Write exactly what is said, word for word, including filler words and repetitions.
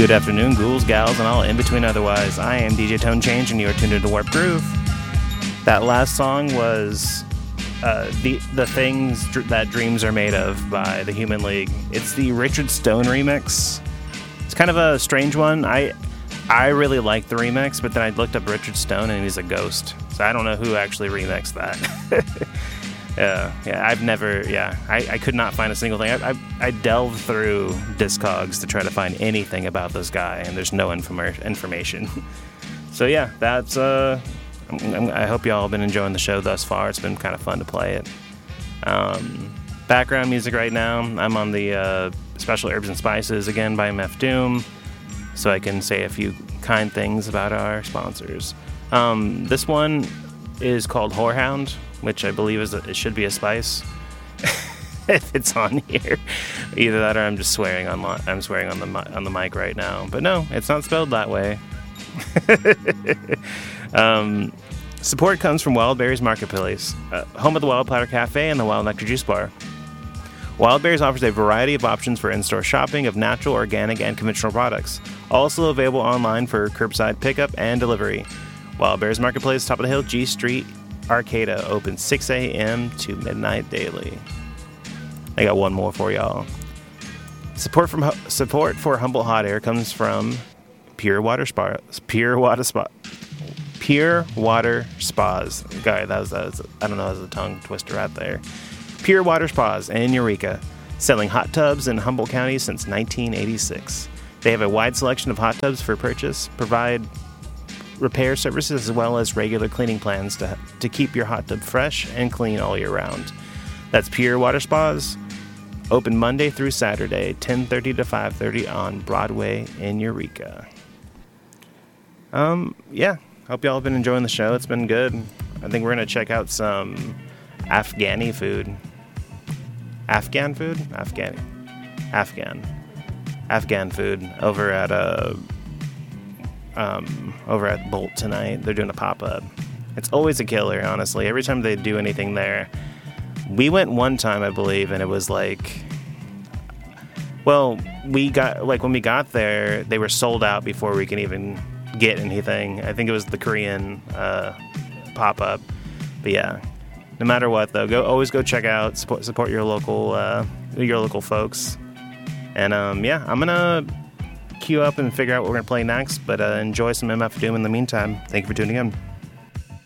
Good afternoon, ghouls, gals, and all in between otherwise. I am D J Tone Change, and you are tuned into Warp Groove. That last song was uh, the the things dr- that dreams are made of by the Human League. It's the Richard Stone remix. It's kind of a strange one. I I really like the remix, but then I looked up Richard Stone, and he's a ghost, so I don't know who actually remixed that. Yeah, yeah, I've never, yeah, I, I could not find a single thing. I, I I delved through Discogs to try to find anything about this guy, and there's no inform- information. So yeah, that's, uh, I'm, I'm, I hope y'all have been enjoying the show thus far. It's been kind of fun to play it. Um, background music right now, I'm on the uh, Special Herbs and Spices, again, by M F Doom, so I can say a few kind things about our sponsors. Um, this one is called Whorehound, which I believe is a, it should be a spice. If it's on here, either that or I'm just swearing on li- I'm swearing on the on the mic right now. But no, it's not spelled that way. um, support comes from Wild Berries Marketplace, uh, home of the Wild Platter Cafe and the Wild Nectar Juice Bar. Wild Berries offers a variety of options for in-store shopping of natural, organic, and conventional products. Also available online for curbside pickup and delivery. Wild Berries Marketplace, top of the hill, G Street, Arcata, open six a.m. to midnight daily. I got one more for y'all. Support from support for Humboldt Hot Air comes from Pure Water Spa, Pure Water Spa, Pure Water Spas. Guy, that was, that was I don't know, that was a tongue twister right there. Pure Water Spas in Eureka, selling hot tubs in Humboldt County since nineteen eighty-six. They have a wide selection of hot tubs for purchase, provide repair services as well as regular cleaning plans to to keep your hot tub fresh and clean all year round. That's Pure Water Spas, open Monday through Saturday, ten thirty to five thirty on Broadway in Eureka. Um, yeah, hope y'all have been enjoying the show. It's been good. I think we're gonna check out some Afghani food. Afghan food? Afghani. Afghan. Afghan food over at a. Um, over at Bolt tonight. They're doing a pop-up. It's always a killer, honestly. Every time they do anything there. We went one time, I believe, and it was like, well, we got, like, when we got there, they were sold out before we can even get anything. I think it was the Korean uh, pop-up. But yeah, no matter what, though, go always go check out, support, support your local, uh, your local folks. And um, yeah, I'm gonna queue up and figure out what we're going to play next, but uh, enjoy some M F Doom in the meantime. Thank you for tuning in.